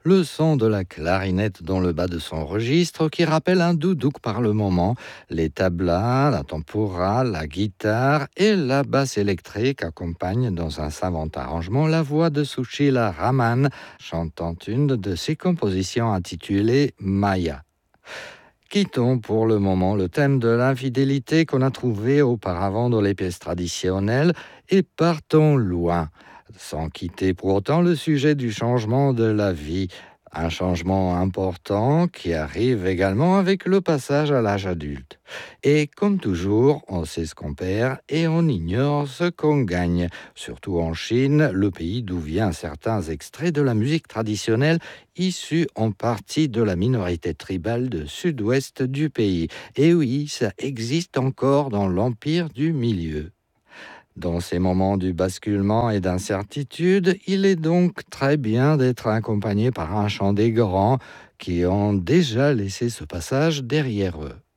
le son de la clarinette dans le bas de son registre qui rappelle un doudouk par le moment, les tablas, la tempura, la guitare et la basse électrique accompagnent dans un savant arrangement la voix de Sushila Raman chantant une de ses compositions intitulée Maya. Quittons pour le moment le thème de l'infidélité qu'on a trouvé auparavant dans les pièces traditionnelles et partons loin, sans quitter pour autant le sujet du changement de la vie. Un changement important qui arrive également avec le passage à l'âge adulte. Et comme toujours, on sait ce qu'on perd et on ignore ce qu'on gagne. Surtout en Chine, le pays d'où viennent certains extraits de la musique traditionnelle issus en partie de la minorité tribale du sud-ouest du pays. Et oui, ça existe encore dans l'Empire du Milieu. Dans ces moments du basculement et d'incertitude, il est donc très bien d'être accompagné par un chant des grands qui ont déjà laissé ce passage derrière eux.